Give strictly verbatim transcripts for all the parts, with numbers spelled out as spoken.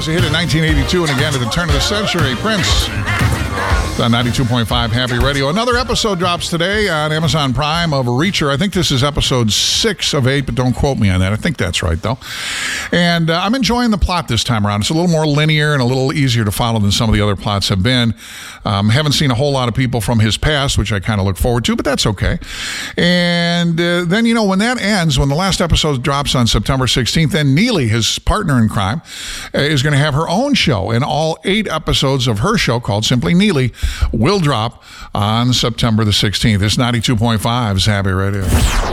was a hit in nineteen eighty-two and again at the turn of the century. Prince. On ninety-two point five Happy Radio. Another episode drops today on Amazon Prime of Reacher. I think this is episode six of eight, but don't quote me on that. I think that's right, though. And uh, I'm enjoying the plot this time around. It's a little more linear and a little easier to follow than some of the other plots have been. Um, haven't seen a whole lot of people from his past, which I kind of look forward to, but that's okay. And uh, then, you know, when that ends, when the last episode drops on September sixteenth, then Neely, his partner in crime, uh, is going to have her own show. And all eight episodes of her show, called simply Neely, will drop on September the sixteenth. It's ninety-two point five's Happy Radio.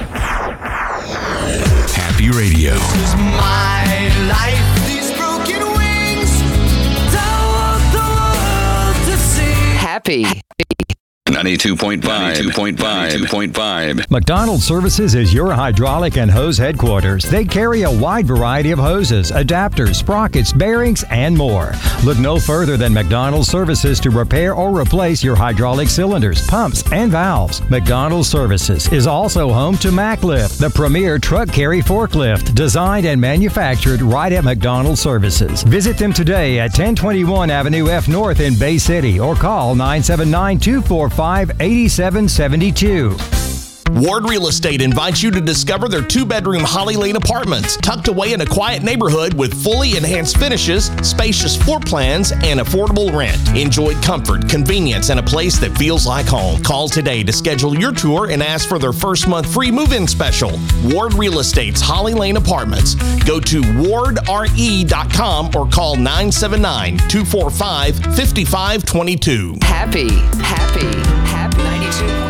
Happy Radio. Is my life these broken wings? Don't want the world to see. Happy. ninety-two point five. ninety-two point five. ninety-two point five. McDonald Services is your hydraulic and hose headquarters. They carry a wide variety of hoses, adapters, sprockets, bearings, and more. Look no further than McDonald Services to repair or replace your hydraulic cylinders, pumps, and valves. McDonald Services is also home to MacLift, the premier truck carry forklift, designed and manufactured right at McDonald Services. Visit them today at ten twenty-one Avenue F North in Bay City or call nine seven nine, two four five, eight seven seven two. Ward Real Estate invites you to discover their two-bedroom Holly Lane apartments, tucked away in a quiet neighborhood with fully enhanced finishes, spacious floor plans, and affordable rent. Enjoy comfort, convenience, and a place that feels like home. Call today to schedule your tour and ask for their first month free move-in special. Ward Real Estate's Holly Lane Apartments. Go to ward r e dot com or call nine seven nine, two four five, five five two two. Happy. Happy. Happy. ninety-two.